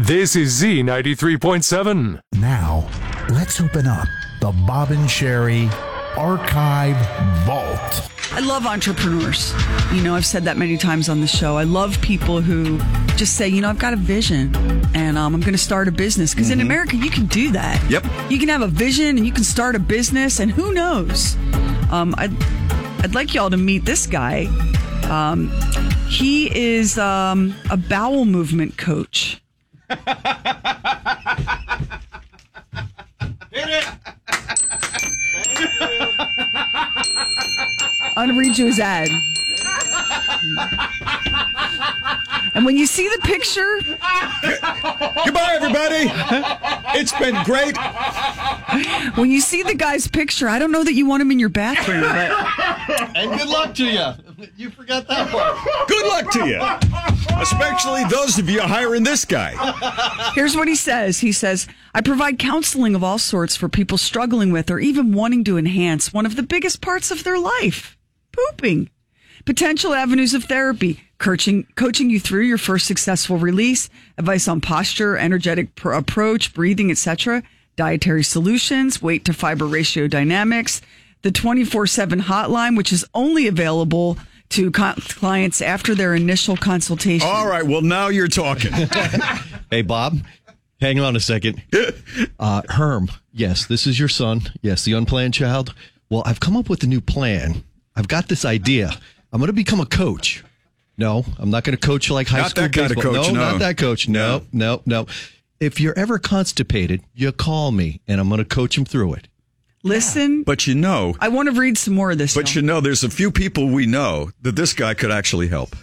This is Z93.7. Now, let's open up the Bob and Sherry Archive Vault. I love entrepreneurs. You know, I've said that many times on the show. I love people who just say, you know, I've got a vision and I'm going to start a business. Because in America, you can do that. Yep. You can have a vision and you can start a business, and who knows? I'd like y'all to meet this guy. He is a bowel movement coach. Hit it. I'm going to read you his ad. And when you see the picture... Goodbye, everybody. It's been great. When you see the guy's picture, I don't know that you want him in your bathroom. But... And good luck to you. You forgot that part. Good luck to you. Especially those of you hiring this guy. Here's what he says. He says, I provide counseling of all sorts for people struggling with or even wanting to enhance one of the biggest parts of their life, pooping. Potential avenues of therapy, coaching you through your first successful release, advice on posture, energetic approach, breathing, etc., dietary solutions, weight to fiber ratio dynamics, the 24/7 hotline, which is only available to clients after their initial consultation. All right, well, now you're talking. Hey, Bob, hang on a second. Herm, yes, this is your son. Yes, the unplanned child. Well, I've come up with a new plan. I've got this idea. I'm going to become a coach. No, I'm not going to coach like high school Not that kind of baseball. coach, no. Not that coach. No. If you're ever constipated, you call me, and I'm going to coach him through it. Listen. But you know... I want to read some more of this. But you know, there's a few people we know that this guy could actually help.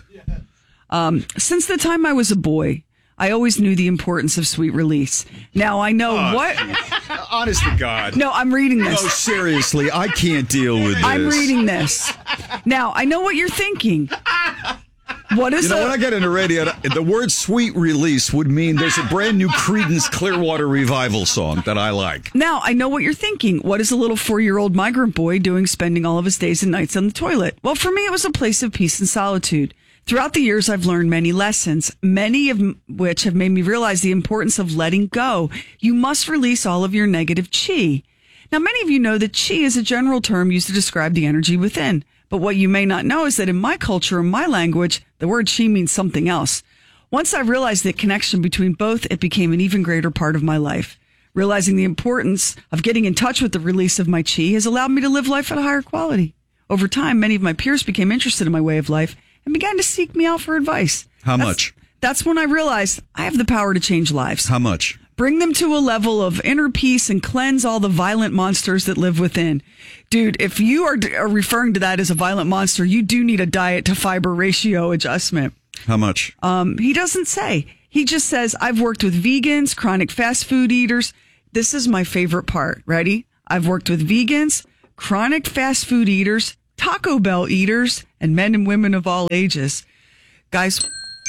Since the time I was a boy, I always knew the importance of sweet release. Now, I know what... Honest to God. No, I'm reading this. No, seriously, I can't deal with this. I'm reading this. Now, I know what you're thinking. What is when I get into radio, the word sweet release would mean there's a brand new Creedence Clearwater Revival song that I like. Now, I know what you're thinking. What is a little 4-year-old migrant boy doing spending all of his days and nights on the toilet? Well, for me, it was a place of peace and solitude. Throughout the years, I've learned many lessons, many of which have made me realize the importance of letting go. You must release all of your negative chi. Now, many of you know that chi is a general term used to describe the energy within. But what you may not know is that in my culture and my language, the word chi means something else. Once I realized the connection between both, it became an even greater part of my life. Realizing the importance of getting in touch with the release of my chi has allowed me to live life at a higher quality. Over time, many of my peers became interested in my way of life and began to seek me out for advice. How much? That's when I realized I have the power to change lives. How much? Bring them to a level of inner peace and cleanse all the violent monsters that live within. Dude, if you are referring to that as a violent monster, you do need a diet to fiber ratio adjustment. How much? He doesn't say. He just says, I've worked with vegans, chronic fast food eaters. This is my favorite part. Ready? I've worked with vegans, chronic fast food eaters, Taco Bell eaters, and men and women of all ages. Guys,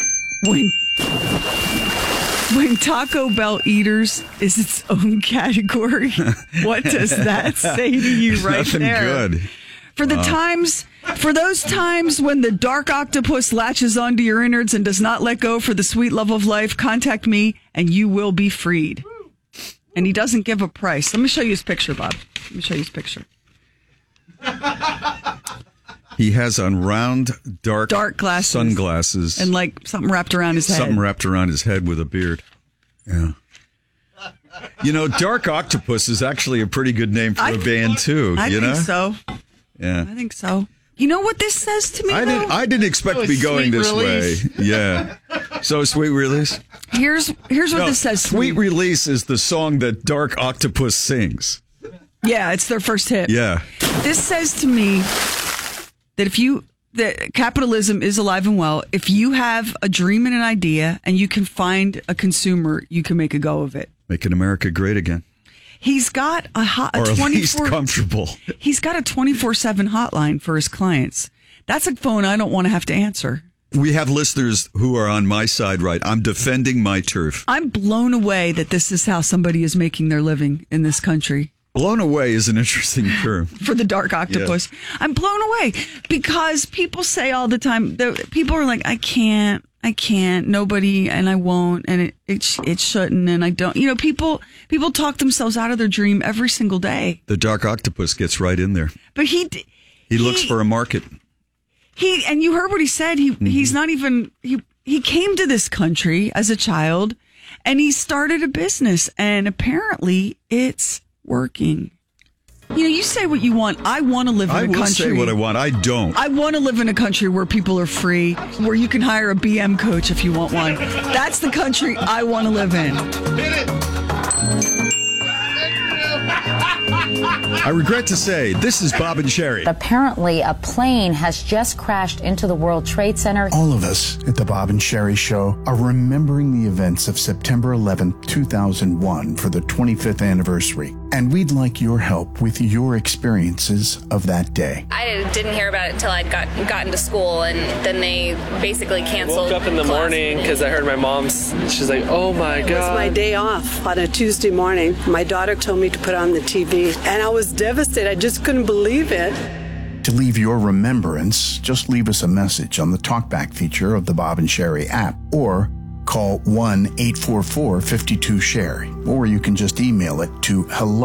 when Taco Bell eaters is its own category, what does that say to you right Nothing there? Good. For those times when the dark octopus latches onto your innards and does not let go for the sweet love of life, contact me and you will be freed. And he doesn't give a price. Let me show you his picture, Bob. Let me show you his picture. He has on round, dark glasses. Sunglasses. And like something wrapped around his head. Something wrapped around his head with a beard. Yeah. You know, Dark Octopus is actually a pretty good name for a band, too. I think so. Yeah. I think so. You know what this says to me, I didn't expect to be going this way. Yeah. So, Sweet Release? Here's what this says to Sweet me. Release is the song that Dark Octopus sings. Yeah, it's their first hit. Yeah. This says to me that capitalism is alive and well. If you have a dream and an idea and you can find a consumer, you can make a go of it. Making America great again. He's got a or at least comfortable. He's got a 24/7 hotline for his clients. That's a phone I don't want to have to answer. We have listeners who are on my side, right? I'm defending my turf. I'm blown away that this is how somebody is making their living in this country. Blown away is an interesting term. For the Dark Octopus. Yeah. I'm blown away because people say all the time, people are like, I can't I can't. Nobody, and I won't, and it shouldn't, and I don't. People talk themselves out of their dream every single day. The dark octopus gets right in there. But he looks for a market. And you heard what he said. He's not even he came to this country as a child, and he started a business, and apparently it's working. You say what you want. I want to live in a country. I will say what I want. I don't. I want to live in a country where people are free, where you can hire a BM coach if you want one. That's the country I want to live in. I regret to say, this is Bob and Sherry. Apparently, a plane has just crashed into the World Trade Center. All of us at the Bob and Sherry Show are remembering the events of September 11th, 2001 for the 25th anniversary. And we'd like your help with your experiences of that day. I didn't hear about it until I'd gotten to school, and then they basically canceled. I woke up in the morning because I heard my mom's. She's like, "Oh my God!" It was my day off on a Tuesday morning. My daughter told me to put on the TV, and I was devastated. I just couldn't believe it. To leave your remembrance, just leave us a message on the TalkBack feature of the Bob and Sherry app, or call 1-844-52-SHERRY, or you can just email it to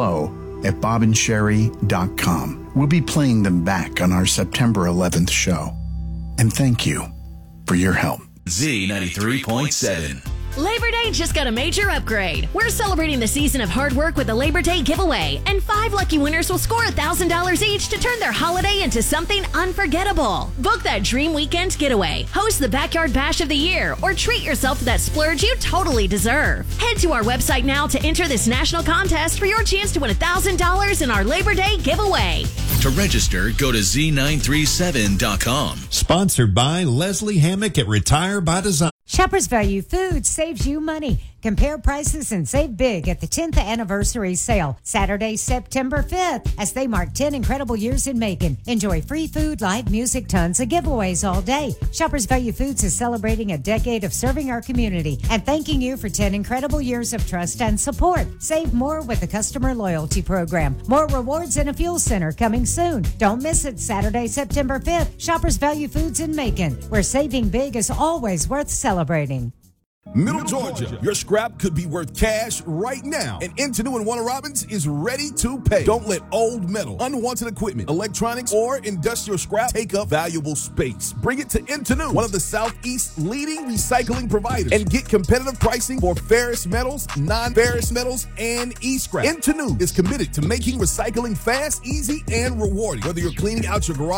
hello@bobandsherry.com. We'll be playing them back on our September 11th show. And thank you for your help. Z93.7. Labor Day just got a major upgrade. We're celebrating the season of hard work with a Labor Day giveaway, and 5 lucky winners will score $1,000 each to turn their holiday into something unforgettable. Book that dream weekend getaway, host the Backyard Bash of the Year, or treat yourself to that splurge you totally deserve. Head to our website now to enter this national contest for your chance to win $1,000 in our Labor Day giveaway. To register, go to Z937.com. Sponsored by Leslie Hammock at Retire by Design. Shoppers Value Foods saves you money. Compare prices and save big at the 10th anniversary sale, Saturday, September 5th, as they mark 10 incredible years in Macon. Enjoy free food, live music, tons of giveaways all day. Shoppers Value Foods is celebrating a decade of serving our community and thanking you for 10 incredible years of trust and support. Save more with the customer loyalty program. More rewards and a fuel center coming soon. Don't miss it, Saturday, September 5th. Shoppers Value Foods in Macon, where saving big is always worth celebrating. Middle Georgia, your scrap could be worth cash right now, and Intenu and Warner Robins is ready to pay. Don't let old metal, unwanted equipment, electronics, or industrial scrap take up valuable space. Bring it to Intenu, one of the Southeast's leading recycling providers, and get competitive pricing for ferrous metals, non-ferrous metals, and e-scrap. Intenu is committed to making recycling fast, easy, and rewarding. Whether you're cleaning out your garage